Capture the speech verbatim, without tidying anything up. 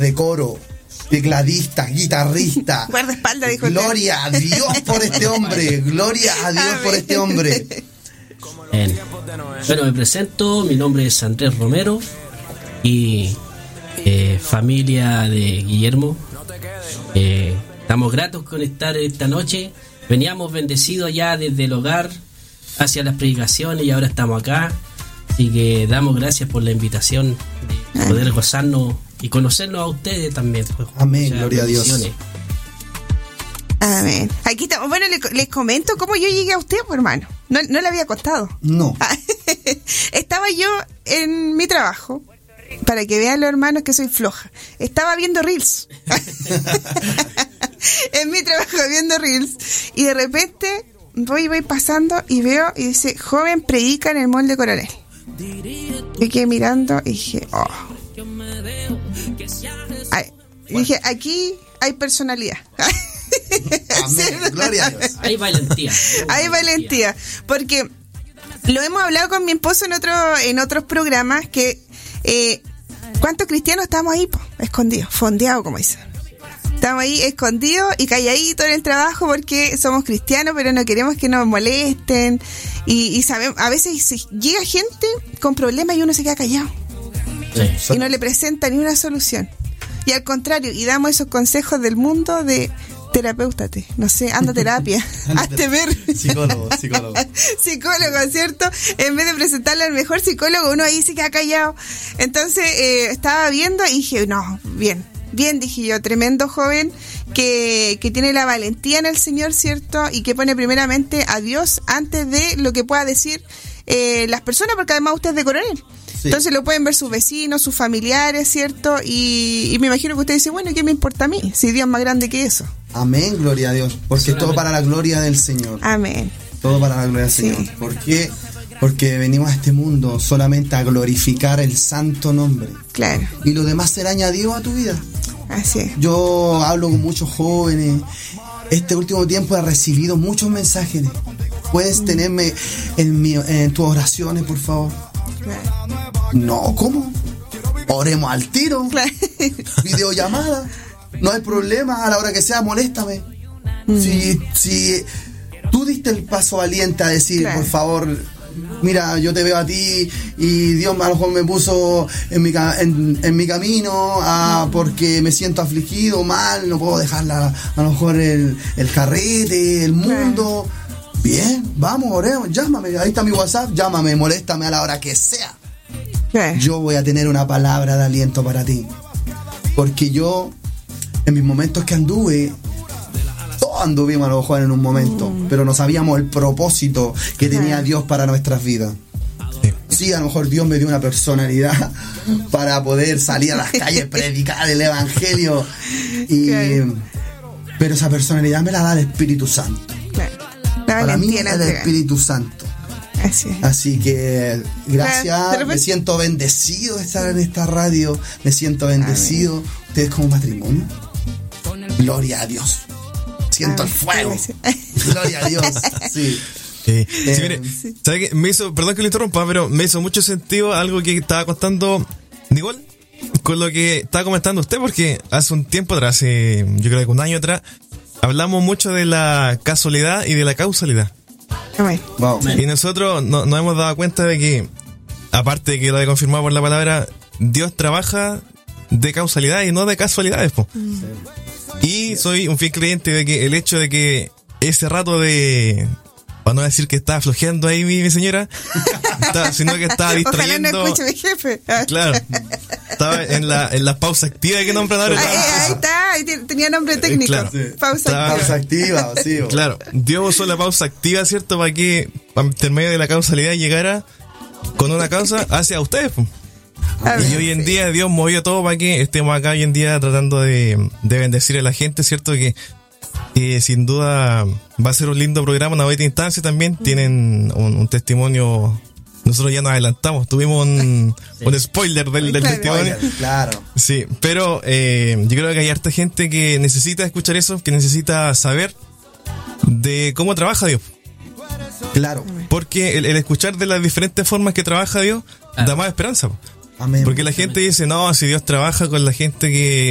de coro, tecladista, guitarrista. Guardaespaldas, dijo. Gloria a Dios por este hombre, gloria a Dios por este hombre. Bien. Bueno, me presento, mi nombre es Andrés Romero y eh, familia de Guillermo. Eh, estamos gratos con estar esta noche. Veníamos bendecidos ya desde el hogar hacia las predicaciones y ahora estamos acá. Así que damos gracias por la invitación de poder gozarnos y conocernos a ustedes también. Pues, amén, gloria a Dios. Amén. Aquí estamos. Bueno, les, les comento cómo yo llegué a usted, pues, hermano. No, no le había contado. No. Estaba yo en mi trabajo, para que vean los hermanos que soy floja. Estaba viendo Reels. En mi trabajo viendo Reels. Y de repente voy voy pasando y veo y dice, joven predica en el mall de Coronel. Yo quedé mirando y dije, oh. Ay, y dije, aquí hay personalidad. Amén, gloria a Dios. Hay valentía. Hay valentía. Porque lo hemos hablado con mi esposo en otro, en otros programas que eh, ¿cuántos cristianos estamos ahí? Po? Escondidos, fondeados, como dicen. Estamos ahí escondidos y calladitos en el trabajo porque somos cristianos, pero no queremos que nos molesten. Y, y sabemos, a veces llega gente con problemas y uno se queda callado. Sí. Y no le presenta ni una solución. Y al contrario, y damos esos consejos del mundo de terapeútate, no sé, anda a terapia, hazte ver. Psicólogo, psicólogo. Psicólogo, ¿cierto? En vez de presentarle al mejor psicólogo, uno ahí se queda callado. Entonces, eh, estaba viendo y dije, no, bien, bien, dije yo, tremendo joven que, que tiene la valentía en el Señor, ¿cierto? Y que pone primeramente a Dios antes de lo que pueda decir eh, las personas, porque además usted es de Coronel. Sí. Entonces lo pueden ver sus vecinos, sus familiares, ¿cierto? Y, y me imagino que usted dice, bueno, ¿qué me importa a mí? Si Dios es más grande que eso. Amén, gloria a Dios. Porque es todo para la gloria del Señor. Amén. Todo para la gloria del Señor. Sí. ¿Por qué? Porque venimos a este mundo solamente a glorificar el santo nombre. Claro. Y lo demás será añadido a tu vida. Así es. Yo hablo con muchos jóvenes. Este último tiempo he recibido muchos mensajes. ¿Puedes mm. tenerme en, mi, en tus oraciones, por favor? Claro. No, ¿cómo? Oremos al tiro. Claro. Videollamada. No hay problema, a la hora que sea, moléstame. Mm. Si, si tú diste el paso valiente a decir, claro, por favor, mira, yo te veo a ti y Dios a lo mejor me puso en mi, en, en mi camino a, porque me siento afligido, mal, no puedo dejar la, a lo mejor el, el carrete, el mundo. Claro. Bien, vamos, oremos, llámame, ahí está mi WhatsApp, llámame, moléstame a la hora que sea. Claro. Yo voy a tener una palabra de aliento para ti. Porque yo, en mis momentos que anduve, todos anduvimos a lo mejor en un momento, mm. pero no sabíamos el propósito que tenía sí. Dios para nuestras vidas. Sí. sí, a lo mejor Dios me dio una personalidad para poder salir a las calles, predicar el evangelio, y, claro, pero esa personalidad me la da el Espíritu Santo. Claro. Para mí es el Espíritu Santo. Así, Así que gracias, claro, me siento bendecido de estar en esta radio, me siento bendecido. Amén. Ustedes como matrimonio, gloria a Dios, siento Amén. El fuego, gloria a Dios. Sí. Eh, eh, sí, mire, sí. ¿Sabe qué? Me hizo, perdón que lo interrumpa, pero me hizo mucho sentido algo que estaba contando Nicole con lo que estaba comentando usted, porque hace un tiempo atrás, eh, yo creo que un año atrás, hablamos mucho de la casualidad y de la causalidad. Wow. Y nosotros no, nos hemos dado cuenta de que, aparte de que lo he confirmado por la palabra, Dios trabaja de causalidad y no de casualidades, po. Mm. Y soy un fiel creyente de que el hecho de que ese rato de, para no decir que estaba flojeando ahí mi, mi señora, estaba, sino que estaba distrayendo. Ojalá no escuche mi jefe. Claro. Estaba en la, en la pausa activa que nombran ahora. Ahí, ahí está, ahí tenía nombre técnico. Claro. Sí. Pausa estaba, activa. Pausa activa, sí. Claro. Dios usó la pausa activa, ¿cierto? Para que, por medio de la causalidad, llegara con una causa hacia ustedes. A y ver, hoy en sí. día Dios movió todo para que estemos acá hoy en día tratando de, de bendecir a la gente, ¿cierto? Que, que sin duda va a ser un lindo programa, una bonita instancia también. Mm. Tienen un, un testimonio. Nosotros ya nos adelantamos, tuvimos un, sí. un spoiler del, del claro, testimonio. Claro. Sí, pero eh, yo creo que hay harta gente que necesita escuchar eso, que necesita saber de cómo trabaja Dios. Claro. Porque el, el escuchar de las diferentes formas que trabaja Dios, claro, da más esperanza. Amén. Porque la gente dice, no, si Dios trabaja con la gente que